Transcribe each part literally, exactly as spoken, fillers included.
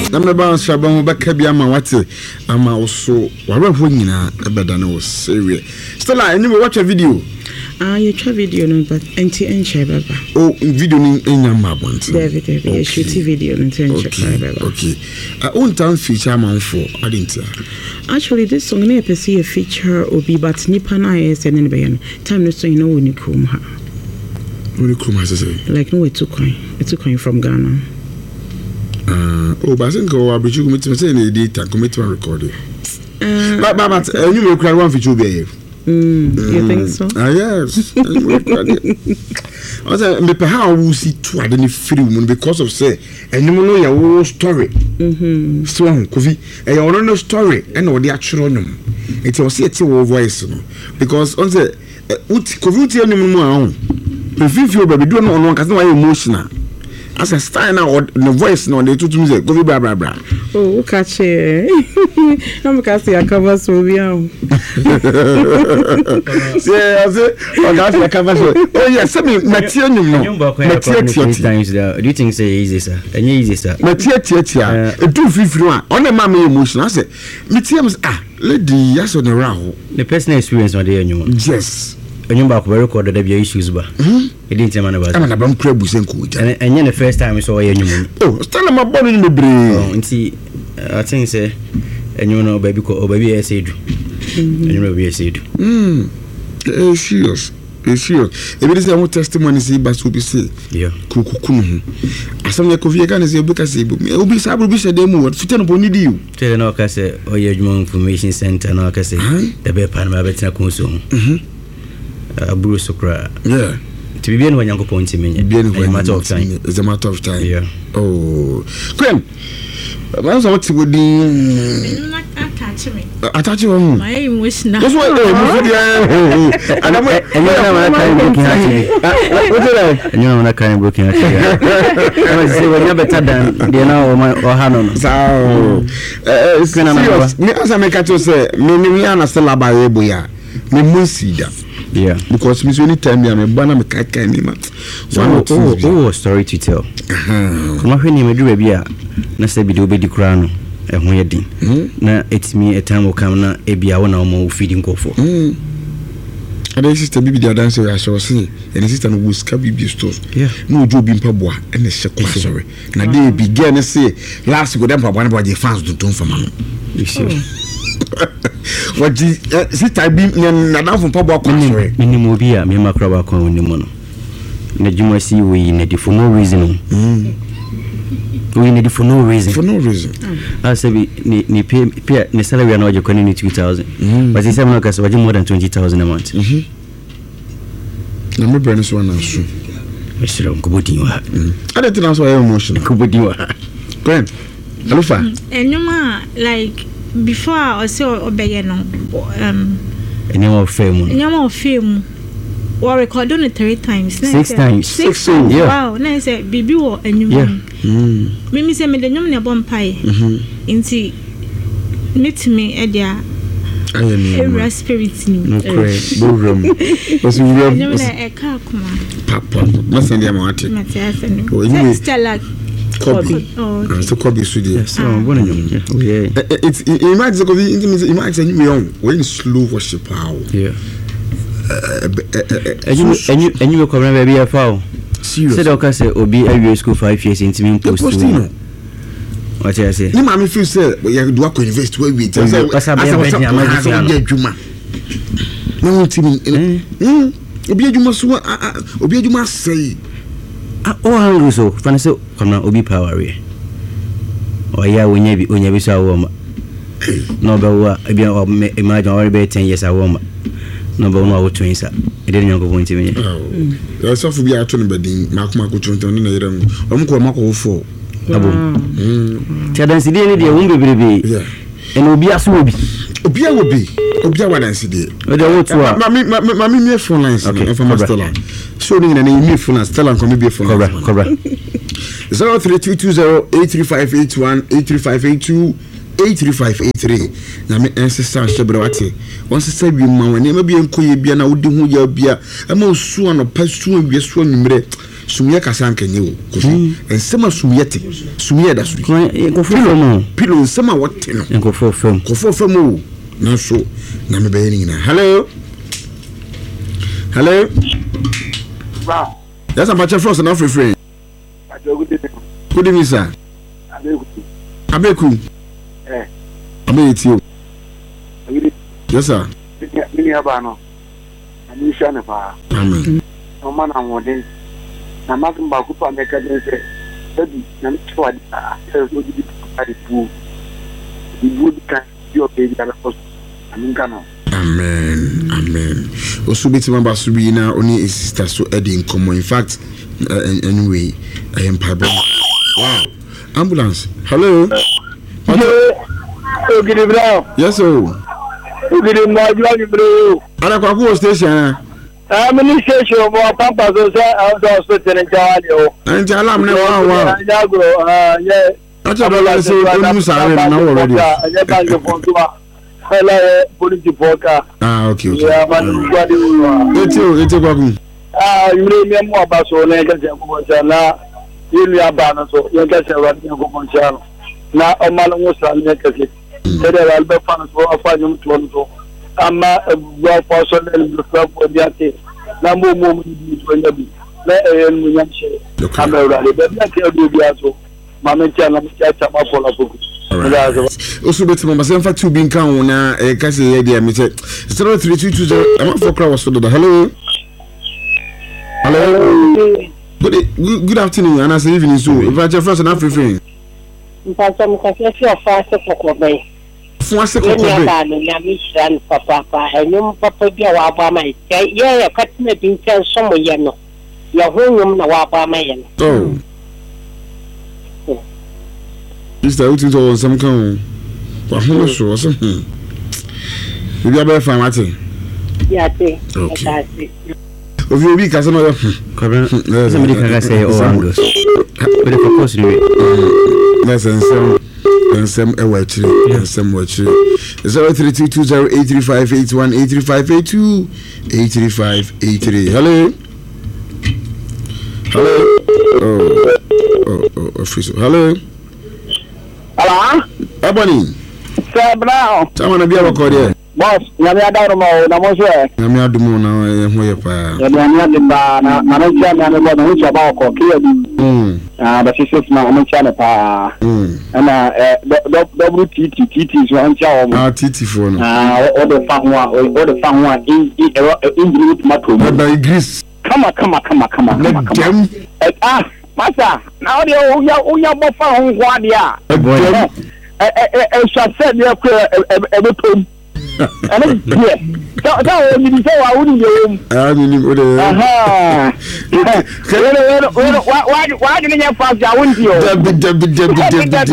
na me ba so ba ho ba ka bia ma wate ama oso wara ho nyina ebeda na o serious still I anyway watch a video ah you try video no but anti enche baba oh video ni enya ma bonti David David shoot video no anti enche baba okay uh on time feature man for adintia actually this song na per se a feature obi but nipa na is and be time no so you know when you come ha when you come ha say like no we took coin it took coin from Ghana uh oh but I think we are bridge committee say na data committee recording uh but but you may cry one feature be Mm, you think so? Ah yes. I say me pe how we see to ade ni free woman because of say enum no ya wo story. Mhm. So Kofi e ya no story e na odi achiro nyum. It was say wo voice no because on say uti Kofi uti enum mu ahun. If you baby do no no kan say emotional. As a style now the voice no dey tutu say Kofi bra bra bra. Oh, catch it. I'm going to cover so we are. Yeah, I say, oh, that's a cover. Oh, yes, I mean, material, no. Do you think say easy, sir? And easy, sir. Material, a two fifty one. On the mammy emotion, I say, materials, ah, lady, yes, on the round. The personal experience on the annual. Yes. And you back very recorded the issues, but it didn't tell me about it. I'm about crabs and cool. And then the first time we saw a new oh, stand my body in the brain. Oh, and see, I think, say, and you know, baby, or baby, I said, and you know, I said, hm, it's serious. It's serious. If it is a testimony, say, but will be say, yeah, cuckoo. As some like Kofi can say, because it will be sabu be said, demo, fit upon you. Tell no, I say, oh, your information center, no, I say, the bear pan, my better consume. Hm. Uh, Bruce Sokra. Yeah. To be bien when you're point to me. Bien when matter of time. It's a matter of time. Yeah. Oh. Queen. That's what you would do. You not attach me. Attach you. My emotional. That's what I and I'm and you know when I can't broken heart. What's that? And you know when I can't broken heart. I was say when you're better than they know or Hanon. So it's serious. Me as I make it say me me understand about Eboya. Me musida. Yeah, because me any time me am bana me kaka ni ma. So oh, oh story to tell. Kuma hwe me do baby a na say bi do be di kura no e ho ye din. Na it's me a time will come na e bia wona o feeding kofo. Mm. Ada sister bibi dia dance we asho say and sister no go ska bibi stores. Yeah. No ojo bi mpaboa e na she kwa sorry. Na dey begin say last go dem mpaboa na ba je fans do ton fama no. You see. What the sister be na na from pabo kwa sorry minimum bi a me makra ba kwa woni mo no na juma si we na for no reason mm we need for no reason for no reason I say ni ni pay pay ni salary na waje kwa ni two thousand but he say no ka so waje more than twenty thousand a month mhm na me brand so na so me sira nkobodi wa ada tina so emotion nkobodi wa Gwen Alufa Enyuma like before I say obeye no um anyone fame anyone fame we record on it three times six times six times yeah wow na say bibi wo enyuma mm me me say me de nyum ne bompai mhm inti meet me e dia I am a spirit ni no crazy boom was we am na e ka kuma papa must send am ati Matthias and oh Stella Kobe. Oh, okay. So Kobe studio. Yes, so I'm going to. Oh yeah. It's imagine Kobe. Imagine me on when slow worship how. Yeah. And you and you and you come baby a foul. Serious. Said okay say obi a school five years into me post. What I say? Ni mama feel say we do a invest where we tell say asa be be dia ma di adwuma. Na won timi. Mm. Obi adwuma so obi adwuma say ah oh hungry so fan say come na obi power we o ya wonya bi onya bi so awoma no be wa e o imagine already be ten years awoma no be no twin sa e dey nyango point me oh so for be ato no badin makoma ko twonton na yeram o mko makọ fo abo mm tia dance dey ni dey won bebrebe yeah en obi aso obi obi a obi obi a wa dance dey o dey wo to a mami mami me phone lines no for Stella so ni na me phone Stella come be phone cobra cobra zero three two two zero eight three five eight one eight three five eight two eight three five eight three na me ancestor shebrewate won se sabi ma woni ma bi enkoye bia na wodi hu ya bia ama osu ano pasu anwie so anwumre sumye kasa nkenye wo kofi ensema sumye te sumye da suri ko fo pilo ensema wote no ko fo fo ko fo fo mo na so na me be ni na hello hello ba that's about your first and free free good evening sir abeku eh abetio yes sir mini aba no ani sha na pa amen no man am wodin na makin ba ku pa me ka den se sabi na mi twa di a se so di di pu di wood kan yo ke di ala ko amin kana amen amen osubiti mamba subi na oni sister so edin komo in fact uh, anyway I am pardon wow ambulance hello oh good evening yes sir good evening my bro ala kwa ku station ah mini station mo pampa so say out hospital in Jawali o anti alarm ne wa wa ya go ah yeah acha bala se onu sare na already ya ba go phone to hello police foka ah okay okay ya man gwadi wo etio etio kwa ku ah yure mi mo ba so na ga je ko na yiri aba na so ya ga se wa ni ko ko chano na o mal ngo sa ni ka ke tere wal be fa so afa nyum to to ama gwa fa so na ni so ko diate na mo mo ni to nyabi na e mu nyam she kamera le be na ke do bi aso ma me tia na me tia cha ma fola foku osubeti mama semfa two bin kan wona e ka se ye dia me che zero three two two zero am for crowd so do hello hello good good afternoon and good evening so if I just first na free free mpasa mkafia fia fase kokobei fase kokobei ni ba no na mi shan papa pa enyum papa bia wa ba mai ye ye katina bincha somo ye no ya honyum na wa ba mai ye oh Mister Uti to some kan wa hono so so hm Bibi abe fa mate ya te okay ovi obi ka se no kabra somebody can say oh angles but of course ni na sensem sensem e wa chire sensem wa chire zero three two two zero eight three five eight one eight three five eight two eight three five eight three hello hello oh oh oh officer hello hello aboni sir brown tama na bia bako de boss nyame adaro mo na mo so e nyame adumo na e ho ye pa nyame adeba na na no tia na me na ho tia ba ko clear bi mm ah ba sisi na mo tia na pa mm ana w t t t t so an tia o ah tt for no ah o de fa ho a o de fa ho a in in tomato by grease kama kama kama kama kama ah masa na o de o ya o ya bo fa ho ho ade a eh eh eh shase de ko e be tom ana ye ta ta o ni se wa uni ye ah ni ni o de aha wele wele wele wa wa ni nya fa ja wunti o dab dab dab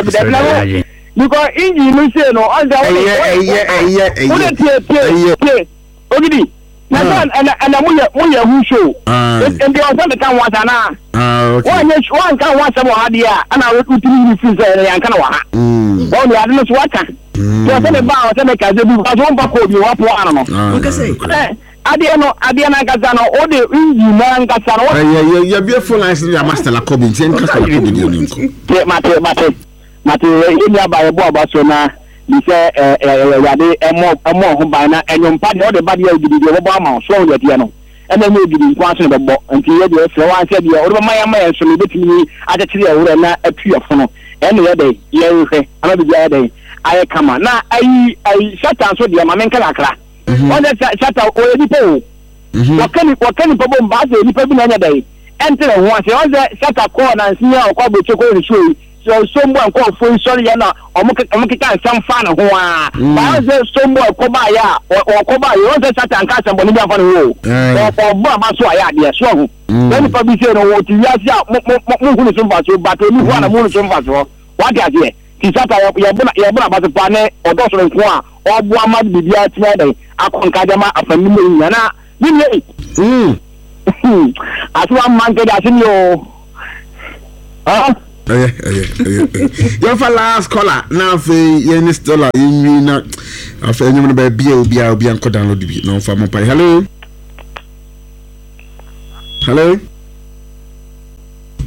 dab because inji mi se no on ja wele eh eh eh o de tie tie ogidi na na na mu ye mu ye hu show and they also the kan wa sana ah okay one ye one kan wa se mo hade a ana wo tutiri ni fi se yan kan wa ha mm o ni ade no so wata so se me ba o se me ka je bi ka so mpa ko bi wa po ano no nka say eh ade no ade na ka sa no o de inji na nka sa no eh ya ya be full license ya master la kobi nti nka sa la kobi di oni nko te mate mate mate ni aba ye bo aba so na ni se eh eh ya de emo emo ho ba na enyom pa de o de ba de ogidi de wo ba ma so o ye no ena me ogidi nko aso be bo nti ye de fre wan se de o de ma ya ma so me betimi atetiri e wura na atuafo no ena ye de ye hwe ama bi ya de aye kama na ayi ayi shata so de ma men kala kra o de shata o ye di po wakani wakani po bo mba se ni pa bi na nya de entere ho ase o de shata ko na nsia o kwa bo cheko ni show so sombo anko fo sorry ya na omukika nsam fa na ho a ba ze sombo ko ba ya o ko ba yo ze satan ka sambo ni afa no wo o ba ba so aya de so ho then pa bi se no wo ti ya sia mo hu ni so fa so ba to ni ho na mo ni so fa so wa de ade ti satan ya buna ya buna ba se pa ne o do so nko a o bu ama bibia ti na de akon ka jama afani mo nya na ni ni mm aswa man ke da sin yo ah eh eh eh your last caller na fe ye ni stola yin na afa enyum no ba bia obi a obi an ko download bi no fa mo pai hello hello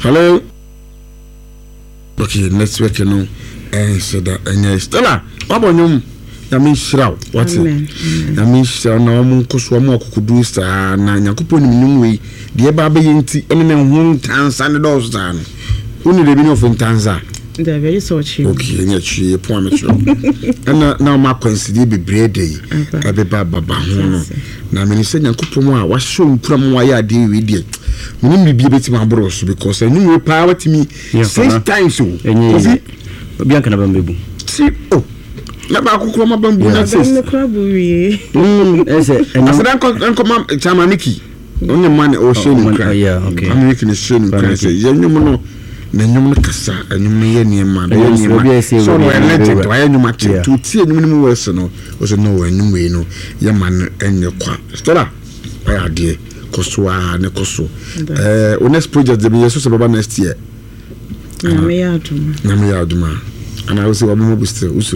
Hello. Okay, let's work no. Eh so that enya Stella. Wabonyum. Na me shiraw. What's it? Na me shiraw na omo nkoso omo akukudu sa na Yakopon nim we de ba ba yenti ene ne hu tansa ne do so no. Uni de bi no fun tansa. They're very sorry. Okay, nya chi e po ametro. Na na ma consider be brede yi. E be ba baba ho no. Na me ni se Yakopon a wa show mpram wa ya de we de. Mini bi bi beti ma bros because enu we pa watimi six times so. Kofi Bianca na bambebu. Si oh. Na ba kokoro ma bambu na six. Na krabu wi. Mm, ese Asada nko nko ma chama Niki. Onye man o sheni kra. Yeah, okay. Niki ni sheni kra say yenyum no na nyum no kasa anyum ye ne ma da ye ne ma. So no legend wa anyum a che to tie anyum no we se no o se no anyum we no ye man enye kwa. Stella. Aya de kosoa ne koso. Eh o next project dey so se baba next year. Na me ya aduma. Na me ya aduma. And I was able to still also.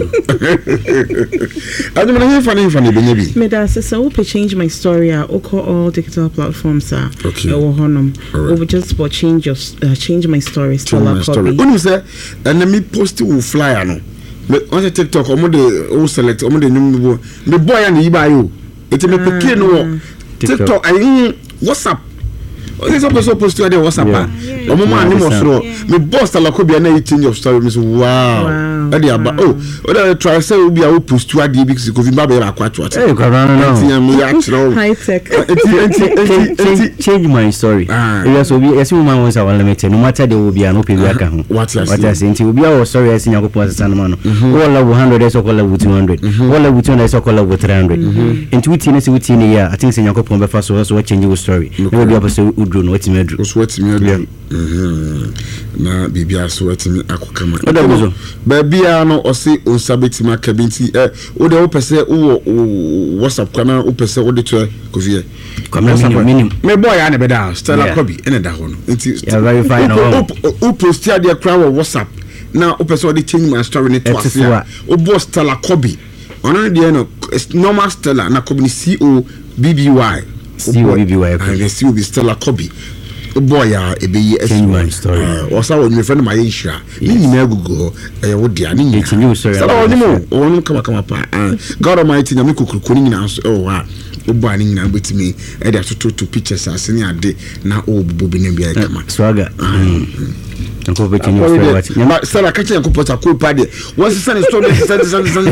I don't know if I'm funny, baby. Me da se so we change my story a oko all digital platforms are. Okay. E wo honum. We just for change your uh, change my story Stella copy. When you say and let me post you flyer no. Me on the TikTok omo de o select omo de nyum me boy and yi ba yo. It me pick no TikTok I WhatsApp. Okay, so person post you there WhatsApp. Omo ma ni mo sro. Me boss Stella Kobe na change of story me so wow. Adi aba oh oda try say we be a post you adi because ko vi ba be akwato at. Eh kwa no no. High tech. Change my story. Yes we yes we man once our limit no matter the will be an open aka ho. What you say nti we be our story yes Yakopon asesa no no. All level one hundred is all level two hundred. All level two hundred is all level three hundred. Nti we tin say we tin here I think say Yakopon be fa so so change your story. We be able say udro no wetin medru. So wetin medru. Mhm. Na bibia so wetin akokama. Oda bozo. Bia no osi onsabetima kabinti eh o de o pese o WhatsApp kana o pese o de to kovie minimum me boy ya ne beda Stella Kobe ene da ho no nti ya verify no o post ya de kra wo WhatsApp na o pese o de change my story ne to asia o boss Stella Kobe ono de no normal Stella na Kobe C O B B Y C O B B Y and C O be Stella Kobe boy ya ebeyi change my story o sa wo nyefo na ma yensha ni nyina gugu e wo dia ni nyina change your story so o ni mo o ni kama kama pa God Almighty nyame kokuruko ni nyina so o wa o ba ni nyina betimi e dia to to pictures asini ade na o bubu bi na bia kama swagger nko be change your story what nyama sala ka change ko pota ko pa de won se sane story se sane sane sane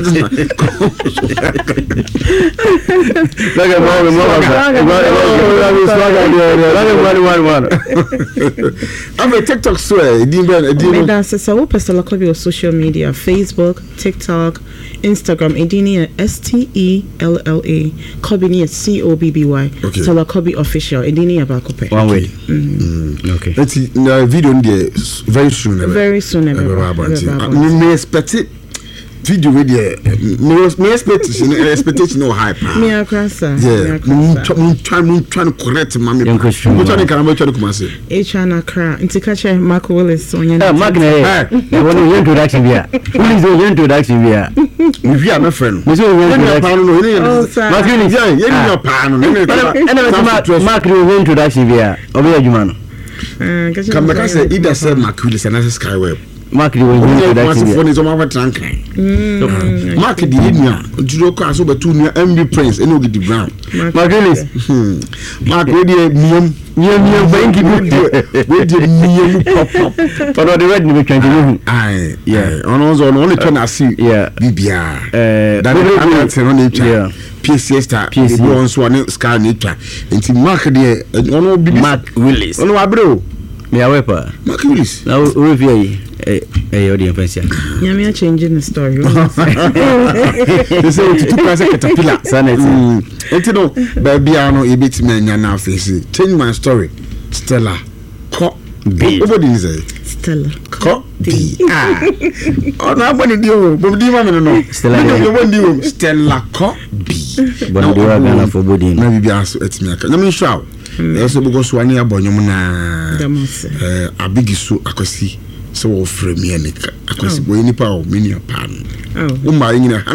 laga mo mo swagger I'm a TikTok swear. It didn't that's so we Stella Kobe on social media, Facebook, TikTok, Instagram, Edini S T E L L A, Kobe C O B B Y. Stella Kobe official. Edini Abakope. One way. Okay. Let's see the video there very soon. Very soon. Me expect it. Video video me expectation expectation no hype me akrasa yeah me try me try to correct mama me try to can me try to come say e try na kra ntika che Mark Willis onya na Mark na eh wonu your introduction bia who is your introduction bia me via my friend me so your introduction no no Mark Willis yeah yeah your pan no no Mark your introduction bia obi adwuma no eh can me say either say Mark Willis and Skyweb Mark the way you that phone is on my trunk. Mark the India, Juro Castle, but two near M B Prince, and Ogi Brown. Mark Willis. Mark, where the Miam, Miam, Miam, thank you. Where the Miam pop up. But the red never can aye, yeah, on only turn I see, yeah, B B R. That is on nature. P C S star, P C S one scar nature. And Mark the Mark Willis. On our bro. Me a wepa. Mark Willis. Now review eh eh audience pensia. Nyame a changing the story. They say to two person caterpillar. Sanity. Enti no baby ano e betime nya na face. Change my story. Stella Co B. Nobody is it. Stella Co B. Ah. Oh na boni di o. Bo di ma me no. Stella. You want di o. Stella Co B. Bon do Ghana for body. Na bibia so etimi aka. Na me sure. Eso bugo so ani abonyum na. Eh abigisu akosi so wo frame nika akosi bo nipa o mini pa no. Oh. Wo ma nyina